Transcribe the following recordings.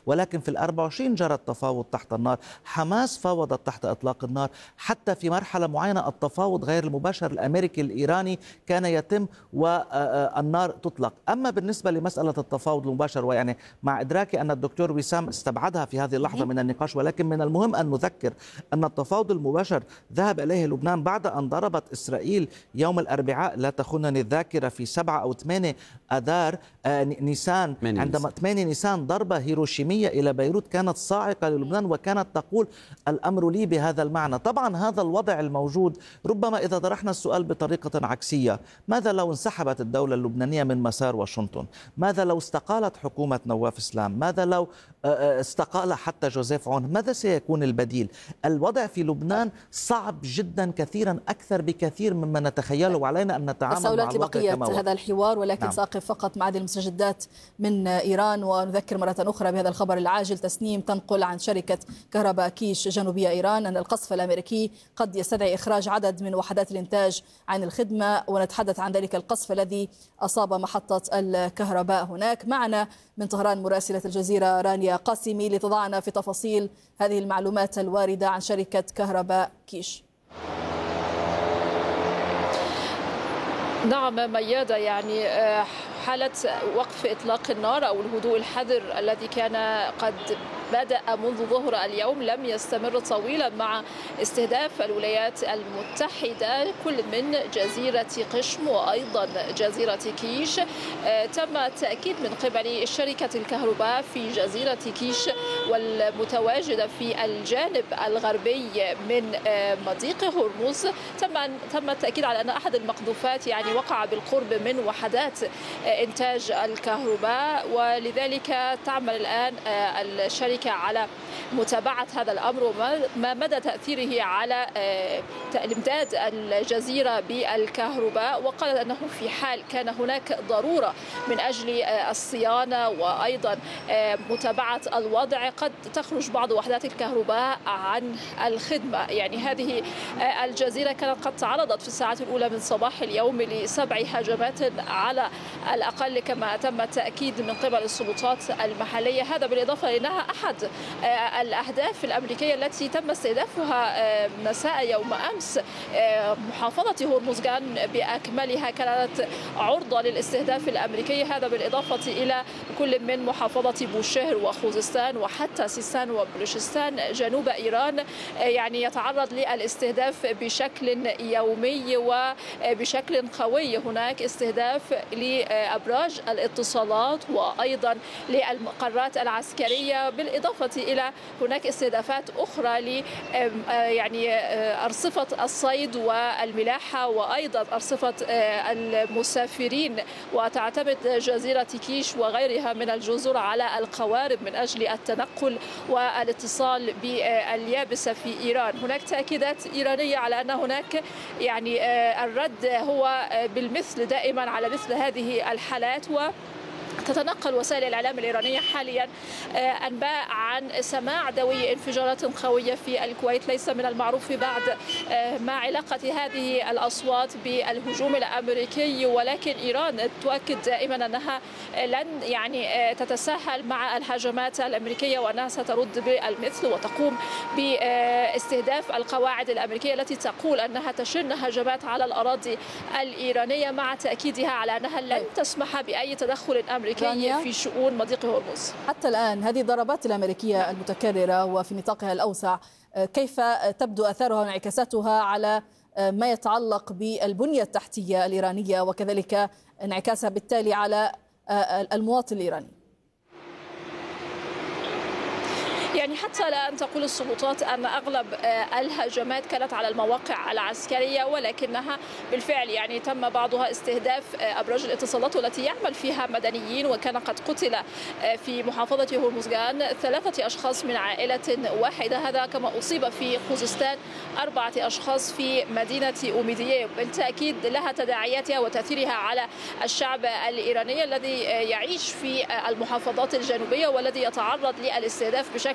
ولكن في 24 جرى التفاوض تحت النار. حماس فاوضت تحت إطلاق النار، حتى في مرحلة معينة التفاوض غير المباشر الأمريكي الإيراني كان يتم والنار تطلق. أما بالنسبة لمسألة التفاوض المباشر، ويعني مع إدراكي أن الدكتور وسام استبعدها في هذه اللحظة من النقاش، ولكن من المهم أن نذكر أن التفاوض المباشر ذهب إليه لبنان بعد أن ضربت إسرائيل يوم الأربعاء، لا تخنني الذاكرة، في 7 أو 8 أذار نيسان، عندما 8 نيسان، ضربة هيروشيمية إلى بيروت كانت صاعقة للبنان، وكانت تقول الأمر لي بهذا المعنى. طبعا هذا الوضع الموجود، ربما إذا طرحنا السؤال بطريقة عكسية، ماذا لو انسحبت الدولة اللبنانية من مسار واشنطن؟ ماذا لو استقالت حكومة نواف إسلام؟ ماذا لو استقال حتى جوزيف عون؟ ماذا سيكون البديل؟ الوضع في لبنان صعب جدا، كثيرا أكثر بكثير مما نتخيله، وعلينا أن نتعامل مع الواقع لبقية كما هو. هذا الحوار، ولكن نعم. سأقف فقط مع هذه المستجدات من إيران، ونذكر مرة أخرى بهذا الخبر العاجل. تسنيم تنقل عن شركة كهرباء كيش جنوبية إيران أن القصف الأمريكي قد يستدعي إخراج عدد من وحدات الإنتاج عن الخدمة، ونتحدث عن ذلك القصف الذي أصاب محطة الكهرباء هناك. معنا من طهران مراسلة الجزيرة رانيا قاسمي لتضعنا في تفاصيل هذه المعلومات الواردة عن شركة كهرباء كيش. نعم ميادة، يعني حالة وقف إطلاق النار أو الهدوء الحذر الذي كان قد بدأ منذ ظهر اليوم لم يستمر طويلا مع استهداف الولايات المتحدة كل من جزيرة قشم وأيضا جزيرة كيش. تم التأكيد من قبل شركة الكهرباء في جزيرة كيش والمتواجدة في الجانب الغربي من مضيق هرمز، تم التأكيد على أن أحد المقذوفات يعني وقع بالقرب من وحدات إنتاج الكهرباء، ولذلك تعمل الآن الشركة على متابعة هذا الأمر وما مدى تأثيره على إمداد الجزيرة بالكهرباء. وقالت أنه في حال كان هناك ضرورة من أجل الصيانة وأيضا متابعة الوضع قد تخرج بعض وحدات الكهرباء عن الخدمة. يعني هذه الجزيرة كانت قد تعرضت في الساعات الأولى من صباح اليوم ل7 هجمات على الأقل كما تم التأكيد من قبل السلطات المحلية. هذا بالإضافة لأنها أحد الأهداف الأمريكية التي تم استهدافها مساء يوم أمس. محافظة هرمزغان بأكملها كانت عرضة للاستهداف الأمريكي، هذا بالإضافة إلى كل من محافظة بوشهر وخوزستان وحتى سيستان وبلوشستان جنوب إيران، يعني يتعرض للاستهداف بشكل يومي وبشكل قوي. هناك استهداف لأبراج الاتصالات وأيضا للمقرات العسكرية، بالإضافة إلى هناك استهدافات أخرى ل يعني أرصفة الصيد والملاحة وأيضا أرصفة المسافرين. وتعتمد جزيرة كيش وغيرها من الجزر على القوارب من أجل التنقل والاتصال باليابسة في إيران. هناك تأكيدات إيرانية على أن هناك يعني الرد هو بالمثل دائما على مثل هذه الحالات. تتنقل وسائل الإعلام الإيرانية حاليا أنباء عن سماع دوي انفجارات قوية في الكويت. ليس من المعروف بعد ما علاقة هذه الأصوات بالهجوم الأمريكي، ولكن إيران تؤكد دائما أنها لن يعني تتساهل مع الهجمات الأمريكية وأنها سترد بالمثل وتقوم باستهداف القواعد الأمريكية التي تقول أنها تشن هجمات على الأراضي الإيرانية، مع تأكيدها على أنها لن تسمح بأي تدخل أمريكي في شؤون مضيق هرمز. حتى الآن هذه الضربات الأمريكية المتكررة وفي نطاقها الأوسع كيف تبدو أثارها وانعكاساتها على ما يتعلق بالبنية التحتية الإيرانية وكذلك انعكاسها بالتالي على المواطن الإيراني؟ يعني حتى الآن تقول السلطات أن أغلب الهجمات كانت على المواقع العسكرية، ولكنها بالفعل يعني تم بعضها استهداف أبراج الاتصالات والتي يعمل فيها مدنيين. وكان قد قتل في محافظة هرمزغان 3 أشخاص من عائلة واحدة، هذا كما أصيب في خوزستان 4 أشخاص في مدينة أوميدية. بالتأكيد لها تداعياتها وتأثيرها على الشعب الإيراني الذي يعيش في المحافظات الجنوبية والذي يتعرض للاستهداف بشكل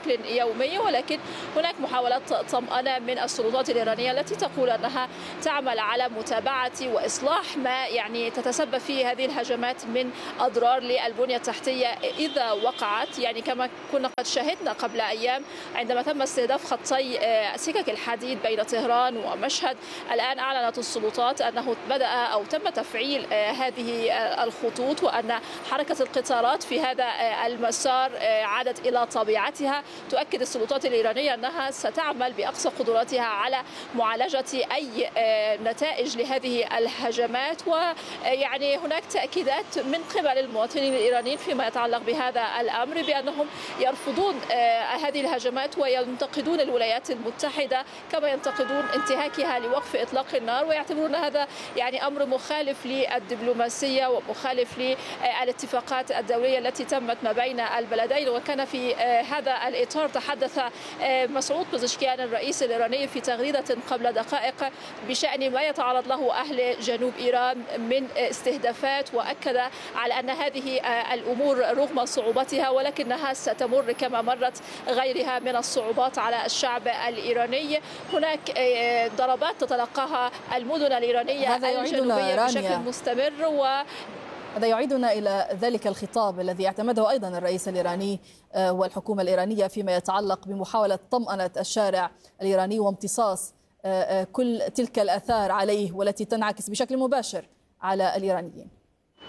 بشكل يومي، ولكن هناك محاولات طمأنة من السلطات الإيرانية التي تقول أنها تعمل على متابعة وإصلاح ما يعني تتسبب فيه هذه الهجمات من أضرار للبنية التحتية إذا وقعت. يعني كما كنا قد شاهدنا قبل أيام عندما تم استهداف خطي سكك الحديد بين طهران ومشهد، الآن أعلنت السلطات أنه بدأ أو تم تفعيل هذه الخطوط، وأن حركة القطارات في هذا المسار عادت إلى طبيعتها. تؤكد السلطات الإيرانية أنها ستعمل بأقصى قدراتها على معالجة أي نتائج لهذه الهجمات، ويعني هناك تأكيدات من قبل المواطنين الإيرانيين فيما يتعلق بهذا الأمر بأنهم يرفضون هذه الهجمات وينتقدون الولايات المتحدة كما ينتقدون انتهاكها لوقف إطلاق النار، ويعتبرون هذا يعني أمر مخالف للدبلوماسية ومخالف للاتفاقات الدولية التي تمت ما بين البلدين. وكان في هذا الإطار تحدث مسعود بزشكيان الرئيس الإيراني في تغريدة قبل دقائق بشأن ما يتعرض له أهل جنوب إيران من استهدافات، وأكد على أن هذه الأمور رغم صعوبتها ولكنها ستمر كما مرت غيرها من الصعوبات على الشعب الإيراني. هناك ضربات تتلقاها المدن الإيرانية الجنوبية بشكل مستمر، هذا يعيدنا إلى ذلك الخطاب الذي اعتمده أيضا الرئيس الإيراني والحكومة الإيرانية فيما يتعلق بمحاولة طمأنة الشارع الإيراني وامتصاص كل تلك الآثار عليه والتي تنعكس بشكل مباشر على الإيرانيين.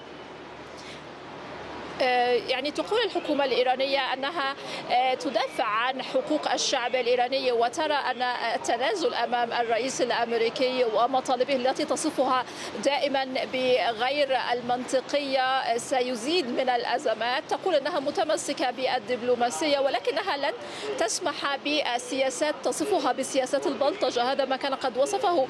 يعني تقول الحكومة الإيرانية أنها تدافع عن حقوق الشعب الإيراني، وترى أن التنازل أمام الرئيس الأمريكي ومطالبه التي تصفها دائما بغير المنطقية سيزيد من الأزمات. تقول أنها متمسكة بالدبلوماسية ولكنها لن تسمح بسياسات تصفها بسياسات البلطجة. هذا ما كان قد وصفه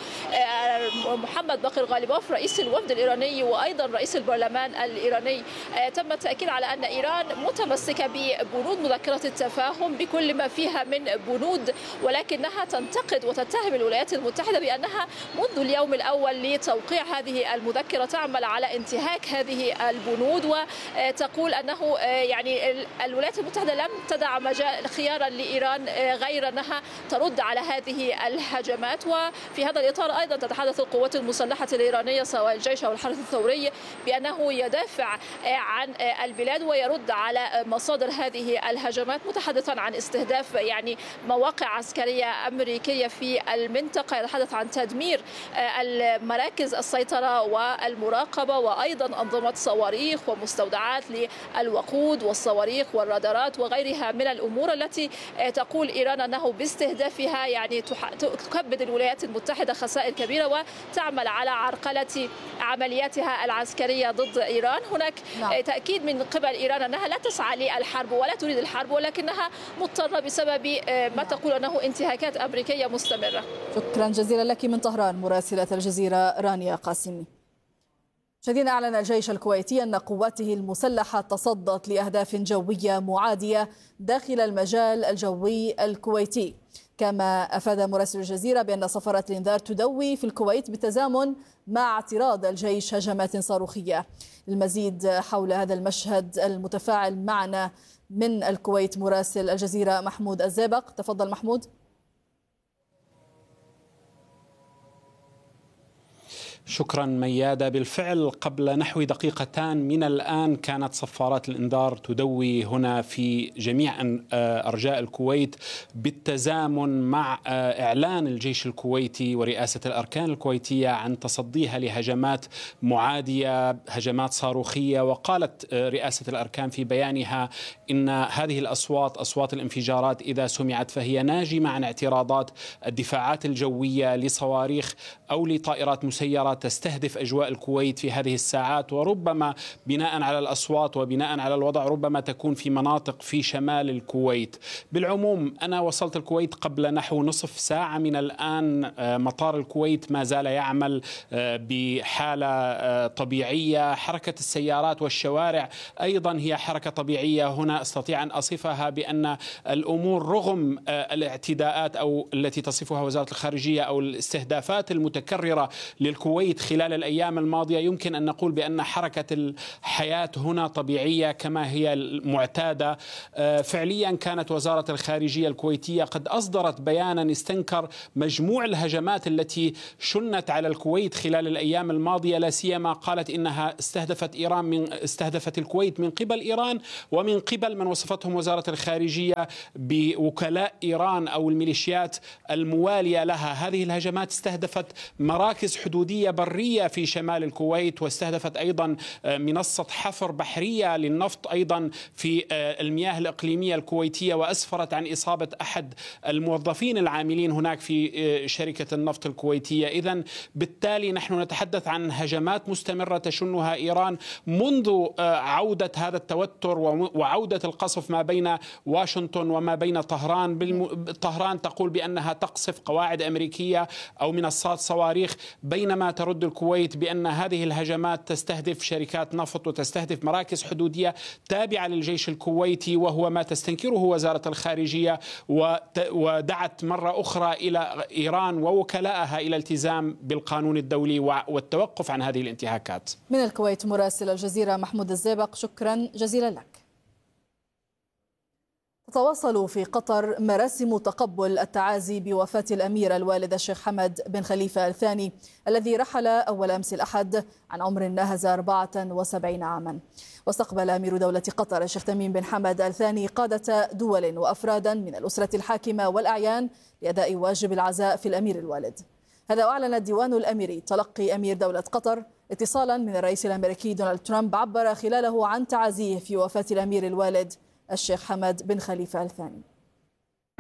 محمد باقر غالباف رئيس الوفد الإيراني وأيضا رئيس البرلمان الإيراني. تم التأكيد على أن إيران متمسكة ببنود مذكرة التفاهم بكل ما فيها من بنود، ولكنها تنتقد وتتهم الولايات المتحدة بأنها منذ اليوم الأول لتوقيع هذه المذكرة تعمل على انتهاك هذه البنود، وتقول أنه يعني الولايات المتحدة لم تدع مجال خيارا لإيران غير أنها ترد على هذه الهجمات. وفي هذا الإطار أيضا تتحدث القوات المسلحة الإيرانية سواء الجيش أو الحرس الثوري بأنه يدافع عن البلاد ويرد على مصادر هذه الهجمات، متحدثا عن استهداف يعني مواقع عسكرية أمريكية في المنطقة، يتحدث عن تدمير المراكز السيطرة والمراقبة وأيضا أنظمة صواريخ ومستودعات للوقود والصواريخ والرادارات وغيرها من الأمور التي تقول إيران أنه باستهدافها يعني تكبد الولايات المتحدة خسائر كبيرة وتعمل على عرقلة عملياتها العسكرية ضد إيران. هناك تأكيد من قبل إيران أنها لا تسعى للحرب ولا تريد الحرب، ولكنها مضطرة بسبب ما تقول أنه انتهاكات أمريكية مستمرة. شكرا جزيلا لك من طهران مراسلة الجزيرة رانيا قاسمي. مشاهدينا، أعلن الجيش الكويتي أن قواته المسلحة تصدت لأهداف جوية معادية داخل المجال الجوي الكويتي. كما أفاد مراسل الجزيرة بأن صفارة الإنذار تدوي في الكويت بالتزامن مع اعتراض الجيش هجمات صاروخية. للمزيد حول هذا المشهد المتفاعل معنا من الكويت مراسل الجزيرة محمود الزيبق. تفضل محمود. شكرا ميادة. بالفعل قبل نحو دقيقتان من الآن كانت صفارات الإنذار تدوي هنا في جميع أرجاء الكويت بالتزامن مع إعلان الجيش الكويتي ورئاسة الأركان الكويتية عن تصديها لهجمات معادية، هجمات صاروخية. وقالت رئاسة الأركان في بيانها إن هذه الأصوات، أصوات الانفجارات إذا سمعت فهي ناجمة عن اعتراضات الدفاعات الجوية لصواريخ أو لطائرات مسيرة تستهدف أجواء الكويت في هذه الساعات، وربما بناء على الأصوات وبناء على الوضع ربما تكون في مناطق في شمال الكويت. بالعموم أنا وصلت الكويت قبل نحو نصف ساعة من الآن. مطار الكويت ما زال يعمل بحالة طبيعية، حركة السيارات والشوارع أيضا هي حركة طبيعية. هنا أستطيع أن أصفها بأن الأمور رغم الاعتداءات أو التي تصفها وزارة الخارجية أو الاستهدافات المتكررة للكويت الكويت خلال الأيام الماضية يمكن أن نقول بأن حركة الحياة هنا طبيعية كما هي المعتادة. فعليا كانت وزارة الخارجية الكويتية قد أصدرت بيانا استنكر مجموع الهجمات التي شنت على الكويت خلال الأيام الماضية، لا سيما قالت إنها استهدفت الكويت من قبل إيران ومن قبل من وصفتهم وزارة الخارجية بوكلاء إيران أو الميليشيات الموالية لها. هذه الهجمات استهدفت مراكز حدودية برية في شمال الكويت، واستهدفت أيضا منصة حفر بحرية للنفط أيضا في المياه الإقليمية الكويتية، وأسفرت عن إصابة أحد الموظفين العاملين هناك في شركة النفط الكويتية. إذن بالتالي نحن نتحدث عن هجمات مستمرة تشنها إيران منذ عودة هذا التوتر وعودة القصف ما بين واشنطن وما بين طهران. طهران تقول بأنها تقصف قواعد أمريكية أو منصات صواريخ، بينما ترد الكويت بأن هذه الهجمات تستهدف شركات نفط وتستهدف مراكز حدودية تابعة للجيش الكويتي، وهو ما تستنكره وزارة الخارجية، ودعت مرة أخرى إلى إيران ووكلائها إلى الالتزام بالقانون الدولي والتوقف عن هذه الانتهاكات. من الكويت مراسل الجزيرة محمود الزيبق، شكرا جزيلا لك. تتواصل في قطر مراسم تقبل التعازي بوفاة الأمير الوالد الشيخ حمد بن خليفة الثاني الذي رحل أول أمس الأحد عن عمر ناهز 74 عاما. واستقبل أمير دولة قطر الشيخ تميم بن حمد الثاني قادة دول وأفرادا من الأسرة الحاكمة والأعيان لأداء واجب العزاء في الأمير الوالد. هذا وأعلن الديوان الأميري تلقي أمير دولة قطر اتصالا من الرئيس الأمريكي دونالد ترامب عبر خلاله عن تعازيه في وفاة الأمير الوالد الشيخ حمد بن خليفة الثاني.